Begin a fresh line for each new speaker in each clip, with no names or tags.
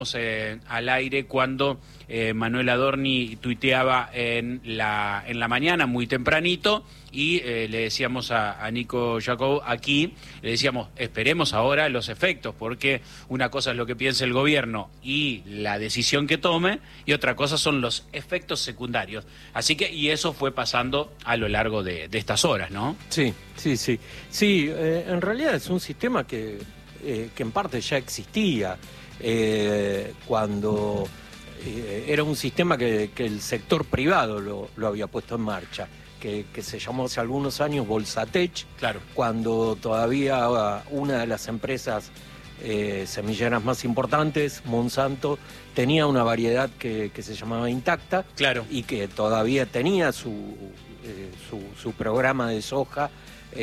Al aire cuando Manuel Adorni tuiteaba en la mañana muy tempranito y le decíamos a Nico Jacob aquí, le decíamos esperemos ahora los efectos, porque una cosa es lo que piensa el gobierno y la decisión que tome, y otra cosa son los efectos secundarios. Así que, y eso fue pasando a lo largo de estas horas, ¿no?
Sí, en realidad es un sistema que en parte ya existía. Cuando era un sistema que el sector privado lo había puesto en marcha, que se llamó hace algunos años Bolsatech,
claro,
cuando todavía una de las empresas semilleras más importantes, Monsanto, tenía una variedad que se llamaba Intacta,
claro,
y que todavía tenía su programa de soja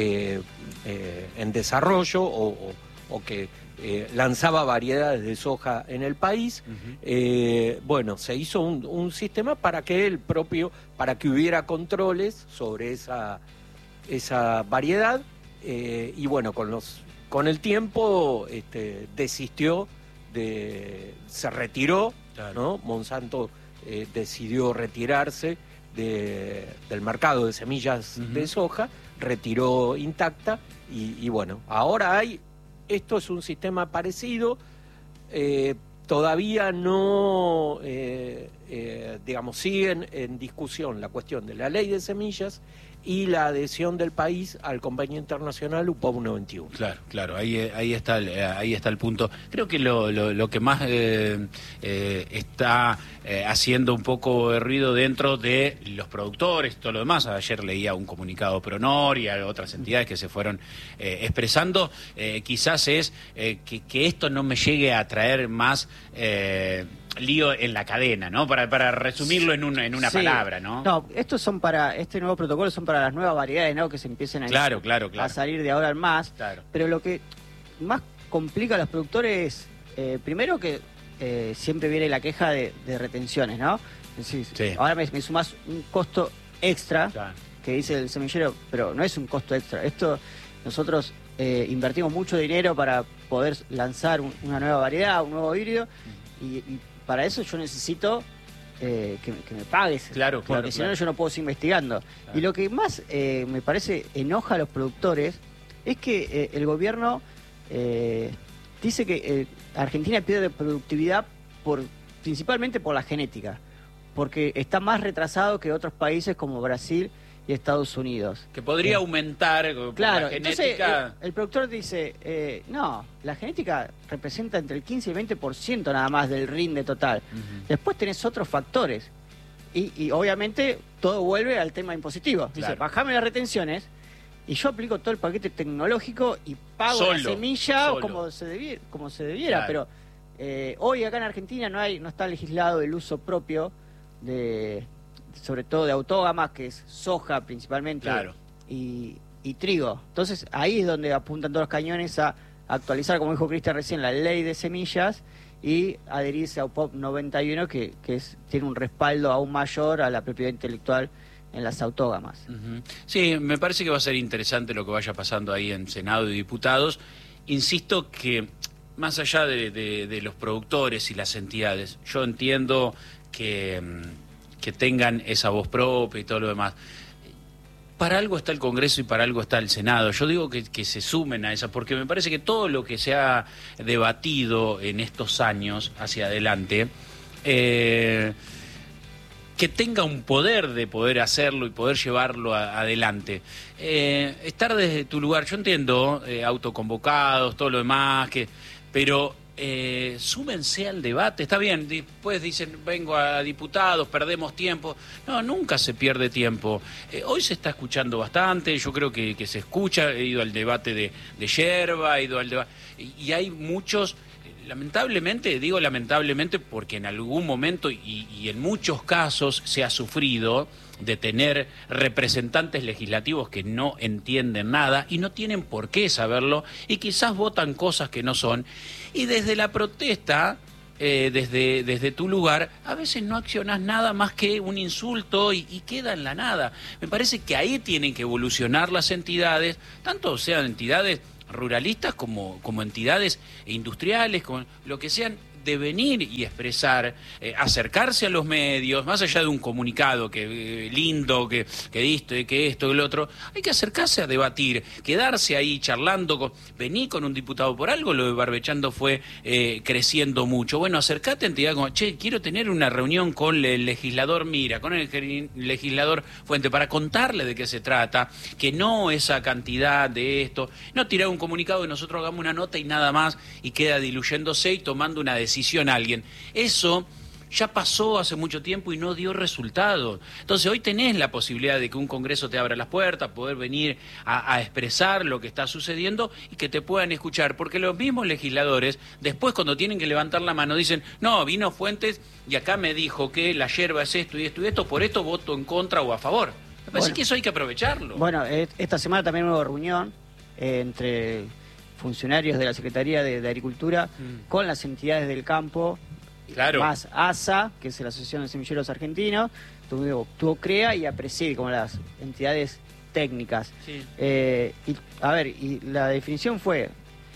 en desarrollo o que lanzaba variedades de soja en el país. Bueno, se hizo un sistema para que hubiera controles sobre esa variedad, y bueno, con el tiempo desistió, se retiró, claro, ¿no? Monsanto decidió retirarse del mercado de semillas de soja, retiró Intacta, y bueno, ahora esto es un sistema parecido, todavía no, digamos, siguen en discusión la cuestión de la ley de semillas y la adhesión del país al Convenio Internacional UPOV 91.
Claro, ahí está el punto. Creo que lo que más está haciendo un poco de ruido dentro de los productores, todo lo demás. Ayer leía un comunicado Pronor y a otras entidades que se fueron expresando. Quizás es que esto no me llegue a traer más lío en la cadena, ¿no? Para resumirlo en una palabra, ¿no?
No, este nuevo protocolo son para las nuevas variedades, ¿no? Que se empiecen a salir de ahora en más. Claro. Pero lo que más complica a los productores es, primero que siempre viene la queja de retenciones, ¿no? Sí. Ahora me sumás un costo extra, claro, que dice el semillero, pero no es un costo extra. Nosotros invertimos mucho dinero para poder lanzar una nueva variedad, un nuevo híbrido, y para eso yo necesito que me pagues, claro, porque si no yo no puedo seguir investigando. Claro. Y lo que más me parece enoja a los productores es que el gobierno dice que Argentina pierde productividad principalmente por la genética, porque está más retrasado que otros países como Brasil y Estados Unidos.
Que podría aumentar,
claro,
la genética.
Entonces el productor dice, no, la genética representa entre el 15 y el 20% nada más del rinde total. Después tenés otros factores. Y obviamente todo vuelve al tema impositivo. Dice, bajame las retenciones y yo aplico todo el paquete tecnológico y pago la semilla como se debiera. Claro. Pero hoy acá en Argentina no está legislado el uso propio sobre todo de autógamas, que es soja principalmente, claro, y trigo. Entonces ahí es donde apuntan todos los cañones a actualizar, como dijo Cristian recién, la ley de semillas y adherirse a UPOV 91, que tiene un respaldo aún mayor a la propiedad intelectual en las autógamas.
Sí, me parece que va a ser interesante lo que vaya pasando ahí en Senado y Diputados. Insisto que más allá de los productores y las entidades, yo entiendo que tengan esa voz propia y todo lo demás. Para algo está el Congreso y para algo está el Senado. Yo digo que se sumen a esa, porque me parece que todo lo que se ha debatido en estos años hacia adelante, que tenga un poder de poder hacerlo y poder llevarlo adelante. Estar desde tu lugar, yo entiendo, autoconvocados, todo lo demás, pero súmense al debate. Está bien, después dicen, vengo a diputados, perdemos tiempo. No, nunca se pierde tiempo. Hoy se está escuchando bastante, yo creo que se escucha. He ido al debate de Yerba, he ido al debate, y hay muchos, lamentablemente, digo lamentablemente porque en algún momento y en muchos casos se ha sufrido de tener representantes legislativos que no entienden nada y no tienen por qué saberlo y quizás votan cosas que no son, y desde la protesta, desde tu lugar, a veces no accionás nada más que un insulto y queda en la nada. Me parece que ahí tienen que evolucionar las entidades, tanto sean entidades ruralistas como entidades industriales, como lo que sean, de venir y expresar, acercarse a los medios, más allá de un comunicado que lindo, que esto, que esto, que lo otro, hay que acercarse a debatir, quedarse ahí charlando, venir con un diputado por algo, lo de Barbechando fue creciendo mucho. Bueno, acercate a entidad como, che, quiero tener una reunión con el legislador Mira, con el legislador Fuente, para contarle de qué se trata, que no esa cantidad de esto, no tirar un comunicado y nosotros hagamos una nota y nada más, y queda diluyéndose y tomando una decisión alguien. Eso ya pasó hace mucho tiempo y no dio resultados. Entonces hoy tenés la posibilidad de que un Congreso te abra las puertas, poder venir a expresar lo que está sucediendo y que te puedan escuchar, porque los mismos legisladores después cuando tienen que levantar la mano dicen, no, vino Fuentes y acá me dijo que la yerba es esto y esto y esto, por esto voto en contra o a favor. Me parece que eso hay que aprovecharlo.
Bueno, esta semana también hubo reunión entre funcionarios de la Secretaría de Agricultura con las entidades del campo.
Claro.
Más ASA, que es la Asociación de Semilleros Argentinos, tuvo CREA y APRESID como las entidades técnicas.
Sí.
Y la definición fue,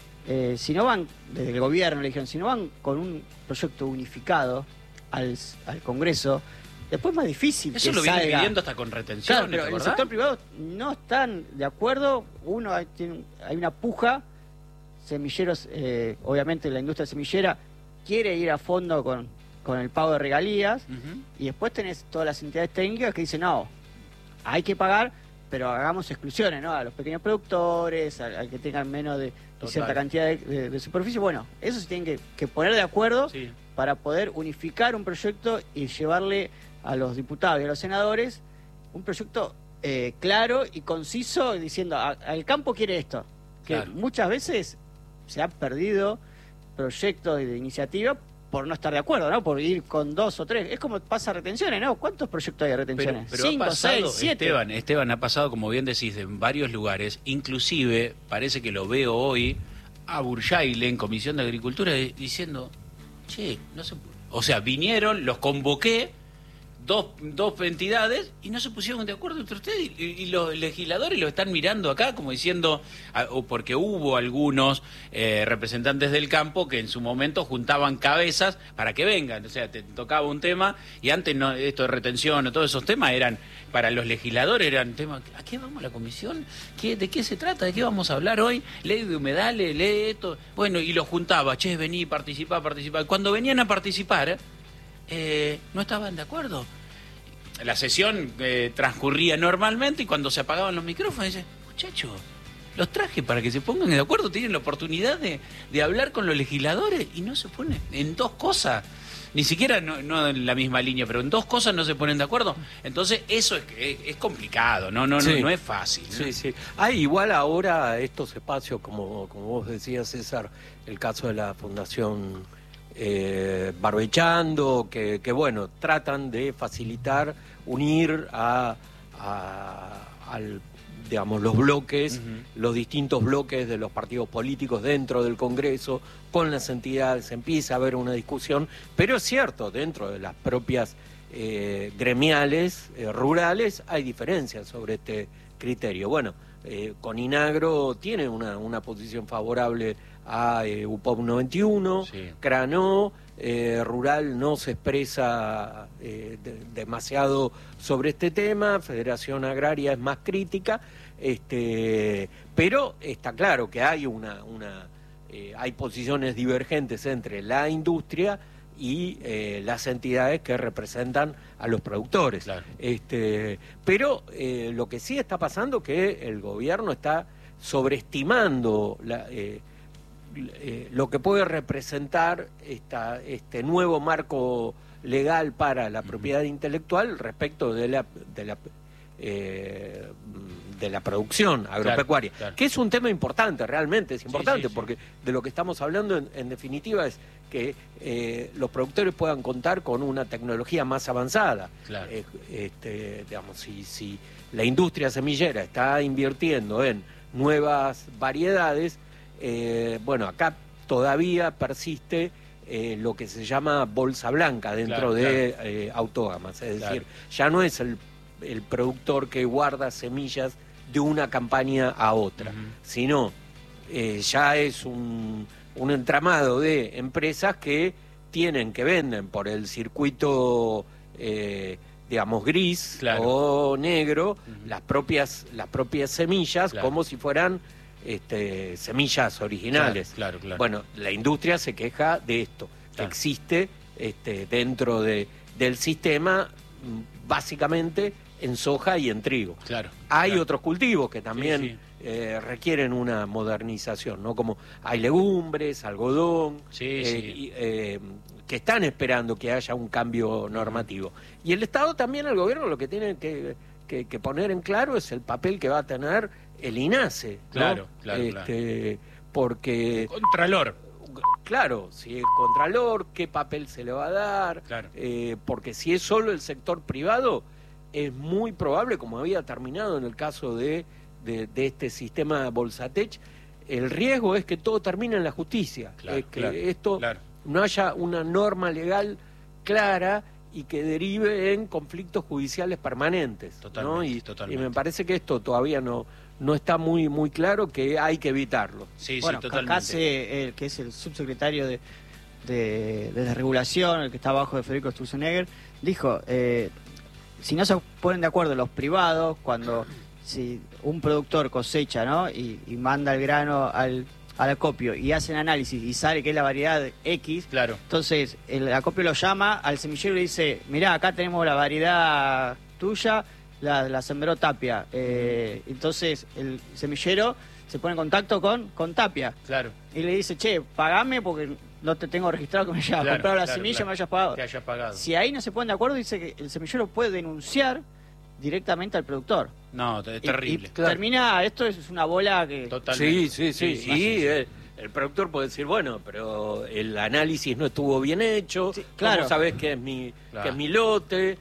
si no van, desde el gobierno le dijeron, si no van con un proyecto unificado al Congreso, después es más difícil.
Eso
que
lo viene
salga.
pidiendo hasta con retención.
Claro, pero el sector privado no están de acuerdo. Hay una puja, semilleros, obviamente la industria semillera quiere ir a fondo con el pago de regalías, y después tenés todas las entidades técnicas que dicen, no, hay que pagar, pero hagamos exclusiones, ¿no? A los pequeños productores, al que tengan menos de cierta cantidad de superficie. Bueno, eso se tienen que poner de acuerdo para poder unificar un proyecto y llevarle a los diputados y a los senadores un proyecto claro y conciso, diciendo, el campo quiere esto, que muchas veces se han perdido proyectos de iniciativa por no estar de acuerdo, ¿no? Por ir con 2 o 3. Es como pasa retenciones, ¿no? ¿Cuántos proyectos hay de retenciones?
Pero
5, 6, 7.
Esteban, ha pasado, como bien decís, en varios lugares. Inclusive, parece que lo veo hoy, a Burjaile en Comisión de Agricultura diciendo, che, no se... O sea, vinieron, los convoqué, dos entidades, y no se pusieron de acuerdo entre ustedes, y los legisladores lo están mirando acá como diciendo, o porque hubo algunos representantes del campo que en su momento juntaban cabezas para que vengan, o sea, te tocaba un tema, y antes no, esto de retención o todos esos temas eran, para los legisladores eran temas, ¿a qué vamos a la comisión? ¿De qué se trata? ¿De qué vamos a hablar hoy? Ley de humedales, ley esto, bueno, y los juntaba, che, vení, participá. Cuando venían a participar, no estaban de acuerdo. La sesión transcurría normalmente y cuando se apagaban los micrófonos, dicen, muchachos, los traje para que se pongan de acuerdo, tienen la oportunidad de hablar con los legisladores y no se ponen en 2 cosas, ni siquiera no en la misma línea, pero en 2 cosas no se ponen de acuerdo. Entonces eso es complicado, no es fácil, ¿no?
Sí. Hay igual ahora estos espacios, como vos decías, César, el caso de la Fundación Barbechando, que bueno, tratan de facilitar, unir digamos, los bloques, los distintos bloques de los partidos políticos dentro del Congreso, con las entidades, empieza a haber una discusión, pero es cierto, dentro de las propias gremiales rurales hay diferencias sobre este criterio. Bueno, Coninagro tiene una posición favorable a UPOP 91, Cranó, Rural no se expresa demasiado sobre este tema, Federación Agraria es más crítica, pero está claro que hay hay posiciones divergentes entre la industria y las entidades que representan a los productores. Claro. Pero lo que sí está pasando es que el gobierno está sobreestimando lo que puede representar este nuevo marco legal para la propiedad intelectual respecto de la producción agropecuaria, claro. Que es un tema importante, realmente es importante, sí. Porque de lo que estamos hablando en definitiva es que los productores puedan contar con una tecnología más avanzada. Claro. Digamos, si la industria semillera está invirtiendo en nuevas variedades, bueno, acá todavía persiste lo que se llama bolsa blanca dentro de autógamas, es decir, ya no es el productor que guarda semillas de una campaña a otra, sino ya es un entramado de empresas que que venden por el circuito, digamos, gris o negro, las propias semillas, como si fueran semillas originales.
Claro.
Bueno, la industria se queja de esto, que existe dentro del sistema, básicamente en soja y en trigo. Hay otros cultivos que también requieren una modernización, ¿no? Como hay legumbres, algodón, que están esperando que haya un cambio normativo. Y el Estado también, el gobierno, lo que tiene que poner en claro es el papel que va a tener el INASE, ¿no?
Claro.
Porque...
Contralor.
Claro, si es contralor, qué papel se le va a dar, porque si es solo el sector privado, es muy probable, como había terminado en el caso de este sistema Bolsatech, el riesgo es que todo termine en la justicia, no haya una norma legal clara y que derive en conflictos judiciales permanentes.
Totalmente.
Y me parece que esto todavía no está muy claro, que hay que evitarlo.
Bueno,
totalmente.
Cacase, que es el subsecretario de Desregulación, el que está abajo de Federico Sturzenegger, dijo, si no se ponen de acuerdo los privados, si un productor cosecha, ¿no? y manda el grano al acopio y hacen análisis y sale que es la variedad X, entonces el acopio lo llama al semillero y le dice, mirá, acá tenemos la variedad tuya, la sembró Tapia. Entonces el semillero se pone en contacto con Tapia. Y le dice, che, pagame porque no te tengo registrado que me hayas comprado la semilla y me hayas pagado.
Que hayas pagado.
Si ahí no se ponen de acuerdo, dice que el semillero puede denunciar directamente al productor.
No, es terrible.
Termina, esto es una bola que...
Totalmente. Sí. Y el productor puede decir, bueno, pero el análisis no estuvo bien hecho, ¿cómo sabés que es mi lote?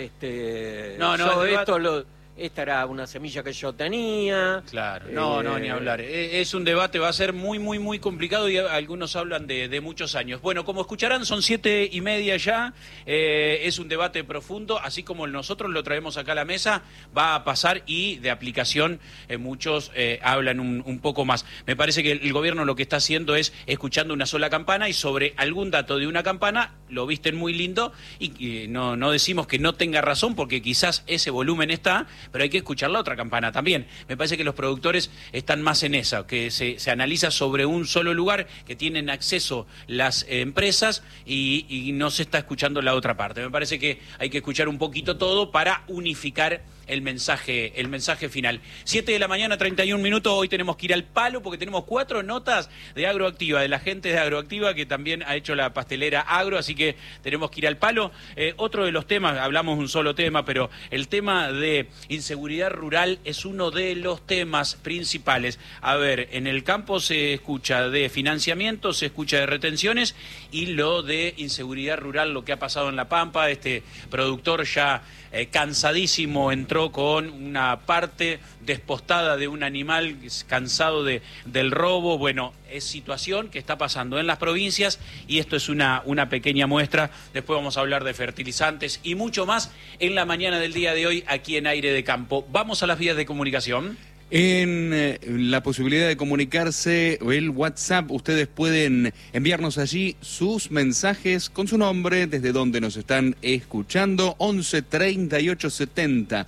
Esta era una semilla que yo tenía.
Ni hablar. Es un debate, va a ser muy complicado y algunos hablan de muchos años. Bueno, como escucharán, son 7:30 ya. Es un debate profundo, así como nosotros lo traemos acá a la mesa, va a pasar y de aplicación muchos hablan un poco más. Me parece que el gobierno lo que está haciendo es escuchando una sola campana y sobre algún dato de una campana lo visten muy lindo y no decimos que no tenga razón porque quizás ese volumen está, pero hay que escuchar la otra campana también. Me parece que los productores están más en esa, que se analiza sobre un solo lugar, que tienen acceso las empresas y no se está escuchando la otra parte. Me parece que hay que escuchar un poquito todo para unificar el mensaje final. 7:31 a.m, hoy tenemos que ir al palo porque tenemos 4 notas de Agroactiva, de la gente de Agroactiva que también ha hecho la pastelera Agro, así que tenemos que ir al palo. Otro de los temas, hablamos un solo tema, pero el tema de inseguridad rural es uno de los temas principales. A ver, en el campo se escucha de financiamiento, se escucha de retenciones y lo de inseguridad rural, lo que ha pasado en La Pampa, este productor ya cansadísimo entró con una parte despostada de un animal cansado del robo. Bueno, es situación que está pasando en las provincias y esto es una pequeña muestra. Después vamos a hablar de fertilizantes y mucho más en la mañana del día de hoy aquí en Aire de Campo. Vamos a las vías de comunicación.
En la posibilidad de comunicarse, el WhatsApp, ustedes pueden enviarnos allí sus mensajes con su nombre, desde donde nos están escuchando, 11 38 70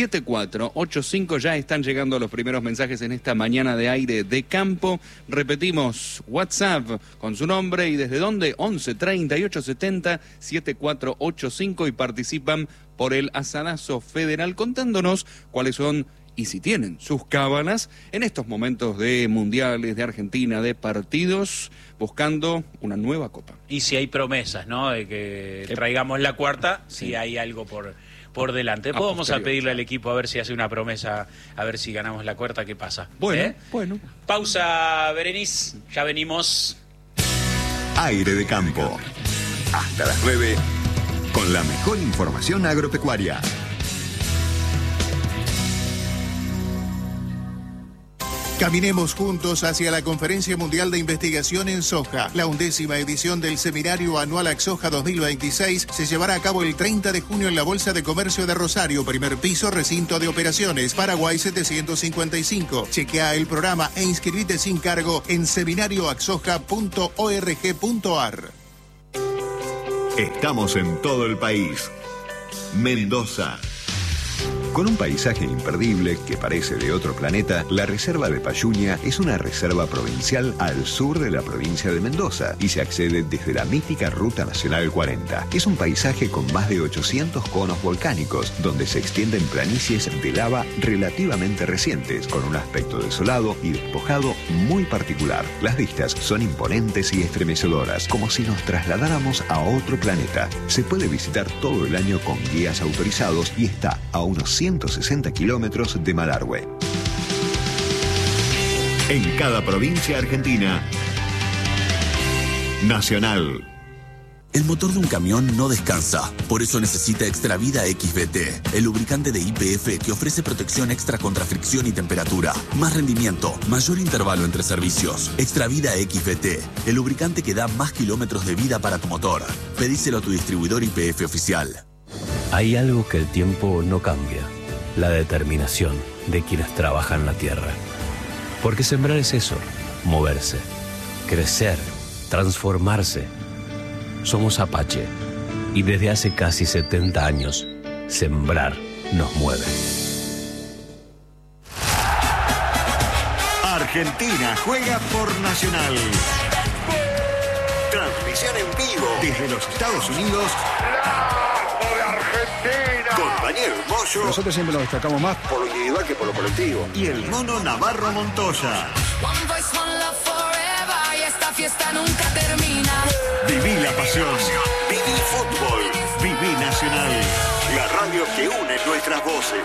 7485, ya están llegando los primeros mensajes en esta mañana de Aire de Campo. Repetimos, WhatsApp con su nombre y desde donde, 11 38 70 7485 y participan por el asadazo federal contándonos cuáles son y si tienen sus cábalas en estos momentos de mundiales, de Argentina, de partidos, buscando una nueva copa.
Y si hay promesas, ¿no? De que traigamos la cuarta, si hay algo por delante. Después vamos a pedirle al equipo a ver si hace una promesa, a ver si ganamos la cuarta, ¿qué pasa?
Bueno.
Pausa, Berenice, ya venimos.
Aire de Campo. Hasta las 9, con la mejor información agropecuaria. Caminemos juntos hacia la Conferencia Mundial de Investigación en Soja. La 11ª edición del Seminario Anual AgSoja 2026 se llevará a cabo el 30 de junio en la Bolsa de Comercio de Rosario, primer piso, recinto de operaciones, Paraguay 755. Chequea el programa e inscribite sin cargo en seminarioagsoja.org.ar.
Estamos en todo el país. Mendoza. Con un paisaje imperdible que parece de otro planeta, la Reserva de Payuña es una reserva provincial al sur de la provincia de Mendoza y se accede desde la mítica Ruta Nacional 40. Es un paisaje con más de 800 conos volcánicos, donde se extienden planicies de lava relativamente recientes, con un aspecto desolado y despojado muy particular. Las vistas son imponentes y estremecedoras, como si nos trasladáramos a otro planeta. Se puede visitar todo el año con guías autorizados y está a unos 160 kilómetros de Malargüe. En cada provincia argentina, Nacional.
El motor de un camión no descansa, por eso necesita Extravida XVT, el lubricante de YPF que ofrece protección extra contra fricción y temperatura, más rendimiento, mayor intervalo entre servicios. Extravida XVT, el lubricante que da más kilómetros de vida para tu motor. Pedíselo a tu distribuidor YPF oficial.
Hay algo que el tiempo no cambia, la determinación de quienes trabajan la tierra. Porque sembrar es eso, moverse, crecer, transformarse. Somos Apache y desde hace casi 70 años, sembrar nos mueve.
Argentina juega por Nacional. Transmisión en vivo desde los Estados Unidos. Compañero Moyo.
Nosotros siempre nos destacamos más por lo individual que por lo colectivo.
Y el mono Navarro Montoya.
One voice, one love forever. Y esta fiesta nunca termina.
Viví la pasión. Viví fútbol. Viví Nacional. La radio que une nuestras voces.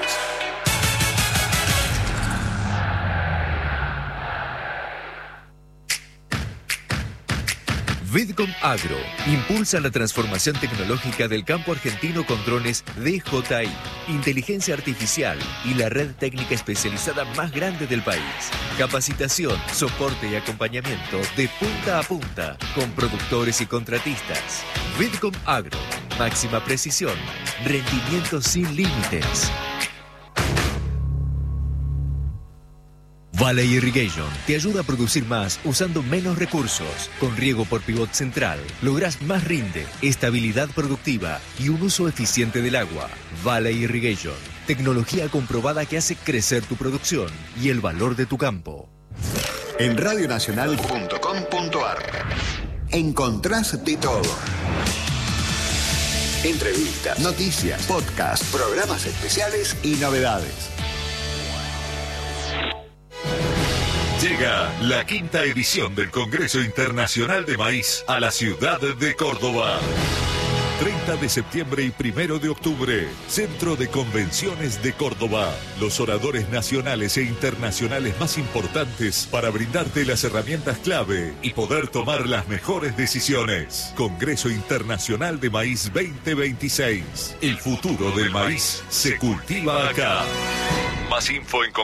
Vidcom Agro impulsa la transformación tecnológica del campo argentino con drones DJI, inteligencia artificial y la red técnica especializada más grande del país. Capacitación, soporte y acompañamiento de punta a punta con productores y contratistas. Vidcom Agro, máxima precisión, rendimiento sin límites. Valley Irrigation te ayuda a producir más usando menos recursos. Con riego por pivot central, lográs más rinde, estabilidad productiva y un uso eficiente del agua. Valley Irrigation, tecnología comprobada que hace crecer tu producción y el valor de tu campo.
En radionacional.com.ar encontrás de todo. Entrevistas, noticias, podcasts, programas especiales y novedades.
Llega la 5ª edición del Congreso Internacional de Maíz a la ciudad de Córdoba. 30 de septiembre y 1 de octubre, Centro de Convenciones de Córdoba. Los oradores nacionales e internacionales más importantes para brindarte las herramientas clave y poder tomar las mejores decisiones. Congreso Internacional de Maíz 2026. El futuro del maíz se cultiva acá. Más info en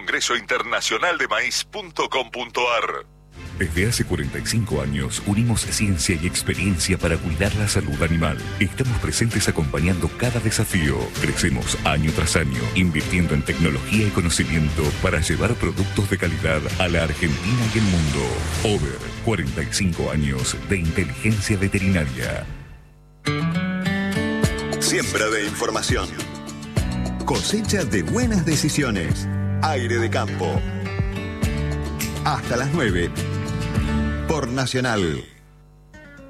congresointernacionaldemaíz.com.ar.
Desde hace 45 años unimos ciencia y experiencia para cuidar la salud animal. Estamos presentes acompañando cada desafío. Crecemos año tras año, invirtiendo en tecnología y conocimiento para llevar productos de calidad a la Argentina y el mundo. Over, 45 años de inteligencia veterinaria.
Siembra de información. Cosecha de buenas decisiones. Aire de campo. Hasta las 9. Por Nacional.